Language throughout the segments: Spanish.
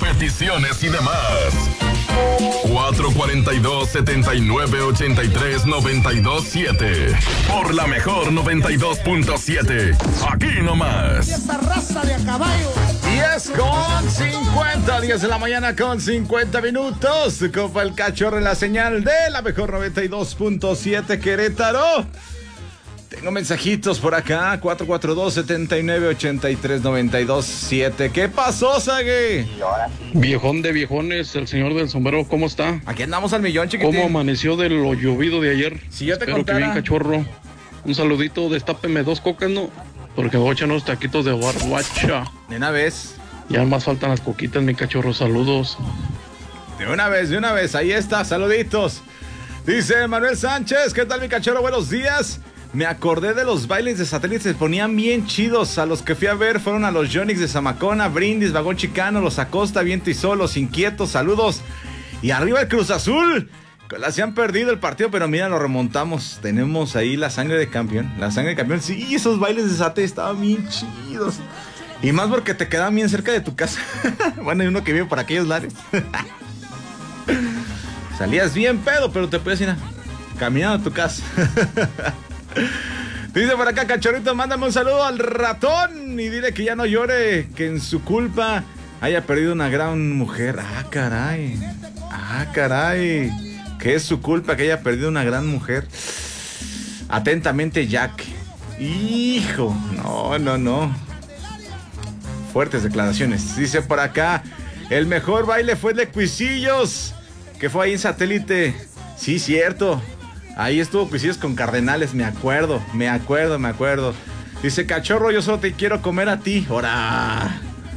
peticiones y demás. 442-7983-927. Por la mejor 92.7. Aquí nomás. Y esa raza de a caballo. 10:50, 10 de la mañana con 50 minutos. Tu compa el Cachorro en la señal de la mejor 92.7 Querétaro. Tengo mensajitos por acá, 442-7983-927. ¿Qué pasó, Sague? Viejón de viejones, el señor del sombrero, ¿cómo está? Aquí andamos al millón, chiquitín. ¿Cómo amaneció de lo llovido de ayer? Si yo te Espero contara. que bien, Cachorro. Un saludito, destápeme 2 cocas, ¿no? Porque voy a echar unos taquitos de barbacha. De una vez. Ya más faltan las coquitas, mi Cachorro, saludos. De una vez, ahí está, saluditos. Dice Manuel Sánchez, ¿qué tal, mi Cachorro? Buenos días. Me acordé de los bailes de satélite, se ponían bien chidos. A los que fui a ver fueron a los Yonix de Zamacona, Brindis, Vagón Chicano, los Acosta, Viento y Sol, los Inquietos, saludos. Y arriba el Cruz Azul. Se han perdido el partido, pero mira, lo remontamos. Tenemos ahí la sangre de campeón. La sangre de campeón, sí, esos bailes de satélite estaban bien chidos. Y más porque te quedaban bien cerca de tu casa. Bueno, hay uno que vive por aquellos lares. Salías bien pedo, pero te puedes ir caminando a tu casa. Dice por acá, Cachorrito, mándame un saludo al ratón y dile que ya no llore, que en su culpa haya perdido una gran mujer. Ah, caray. Que es su culpa que haya perdido una gran mujer. Atentamente, Jack. Hijo, no. Fuertes declaraciones. Dice por acá, el mejor baile fue el de Cuisillos, que fue ahí en satélite. Sí, cierto. Ahí estuvo Cuisillos con Cardenales, me acuerdo. Dice, Cachorro, yo solo te quiero comer a ti. ¡Ora!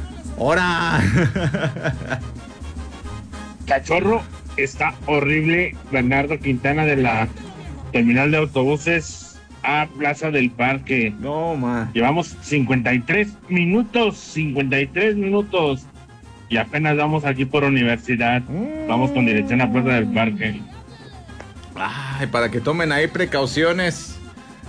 Cachorro, está horrible. Bernardo Quintana de la terminal de autobuses a Plaza del Parque. No, man. Llevamos 53 minutos. Y apenas vamos aquí por universidad. Vamos con dirección a Plaza del Parque. Ay, para que tomen ahí precauciones.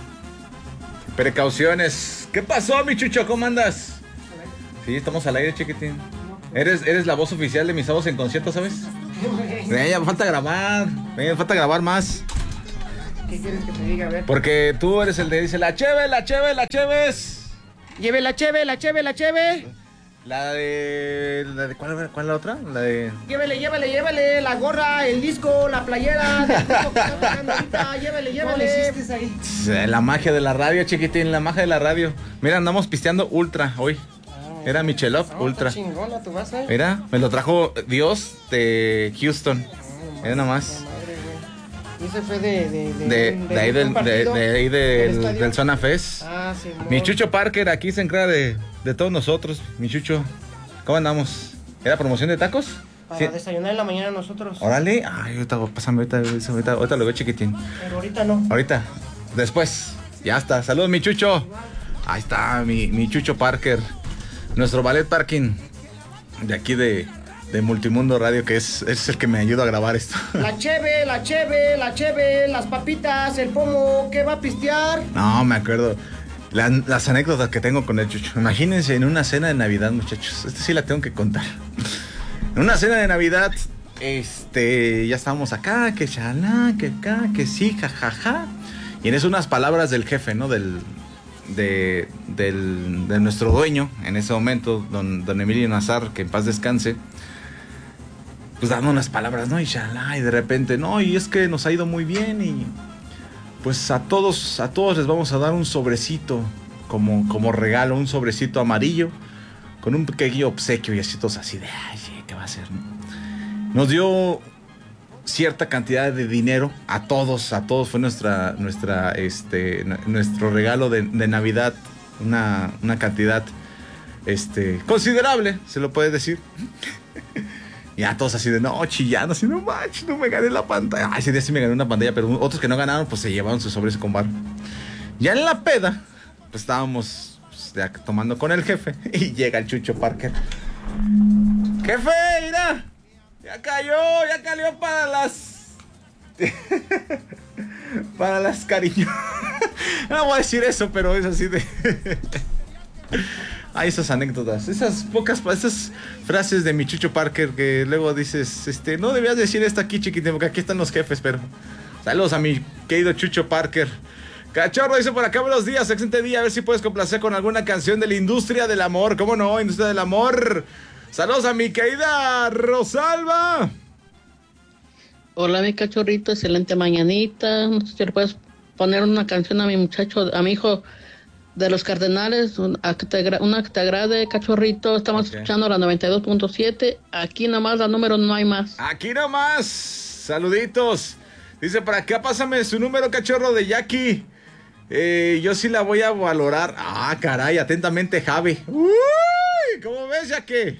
¿Qué pasó, mi Chucho? ¿Cómo andas? Sí, estamos al aire, chiquitín. Eres la voz oficial de Mis Sábados en Concierto, ¿sabes? Ya me falta grabar. Más. ¿Qué quieres que te diga? A ver. Porque tú eres el de dice la cheve. Lleve la cheve. La de ¿cuál es la otra? La de Llévele la gorra, el disco, la playera del disco que está tocando ahorita. Llévele. ¿Cómo le hiciste ahí? La magia de la radio, chiquitín, la magia de la radio. Mira, andamos pisteando Ultra hoy. Era Michelob Ultra. Chingona tu vaso, Mira, me lo trajo Dios de Houston. Mira nomás. Y ese fue de ahí del Zona Fest. Ah, sí. Mi Chucho Parker aquí se encarga de todos nosotros. Mi Chucho, ¿cómo andamos? ¿Era promoción de tacos? Para desayunar en la mañana nosotros. Órale. Ay, ahorita lo veo, chiquitín. Pero ahorita no. Ahorita. Después. Ya está. Saludos, mi Chucho. Ahí está mi Chucho Parker. Nuestro ballet parking de aquí de Multimundo Radio, que es el que me ayuda a grabar esto. La cheve, las papitas, el pomo, ¿qué va a pistear? No, me acuerdo. Las anécdotas que tengo con el Chucho. Imagínense en una cena de Navidad, muchachos. Esta sí la tengo que contar. En una cena de Navidad, ya estábamos acá, que chalá, que acá, que sí, jajaja. Y en eso unas palabras del jefe, ¿no? De nuestro dueño, en ese momento, don Emilio Nazar, que en paz descanse. Pues dando unas palabras, ¿no? Y shalá, y de repente, no, y es que nos ha ido muy bien y pues a todos les vamos a dar un sobrecito como regalo, un sobrecito amarillo con un pequeño obsequio y así todos así de, ay, ¿qué va a hacer? Nos dio cierta cantidad de dinero a todos fue nuestro regalo de Navidad, una cantidad considerable, se lo puede decir. Ya todos así de, no, chillando, así, no manches, no me gané la pantalla. Ay, ese día sí me gané una pantalla, pero otros que no ganaron, pues se llevaron sus sobres con bar. Ya en la peda, pues estábamos ya tomando con el jefe y llega el Chucho Parker. ¡Jefe, mira! Ya cayó para las... para las cariño. No voy a decir eso, pero es así de... Ay, esas anécdotas, esas frases de mi Chucho Parker que luego dices, no debías decir esto aquí, chiquitín, porque aquí están los jefes, pero... Saludos a mi querido Chucho Parker. Cachorro dice por acá, buenos días, excelente día, a ver si puedes complacer con alguna canción de la industria del amor. ¿Cómo no? Industria del amor. Saludos a mi querida Rosalba. Hola, mi cachorrito, excelente mañanita. No sé si le puedes poner una canción a mi muchacho, a mi hijo de los Cardenales, una que te agrade, cachorrito. Estamos escuchando la 92.7. Aquí nomás, la número no hay más. Aquí nomás. Saluditos. Dice por acá, pásame su número, cachorro, de Jackie. Yo sí la voy a valorar. Ah, caray, atentamente, Javi. Uy, ¿cómo ves, Jackie?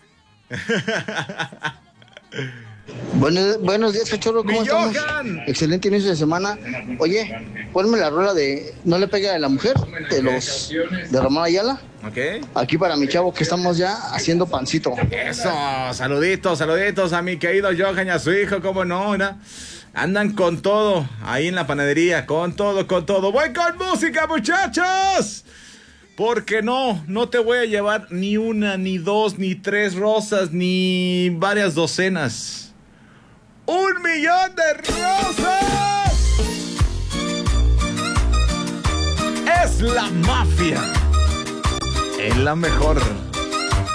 Buenos días, cachorro, ¿cómo estamos? Excelente inicio de semana. Oye, ponme la rola de No le pegue a la mujer de Ramón Ayala. Ok. Aquí para mi chavo que estamos ya haciendo pancito. Eso, saluditos a mi querido Johan y a su hijo, cómo no, ¿verdad? Andan con todo ahí en la panadería, con todo. Voy con música, muchachos. Porque no te voy a llevar ni una, ni dos, ni tres rosas, ni varias docenas. 1,000,000 de rosas. Es la mafia. Es la mejor.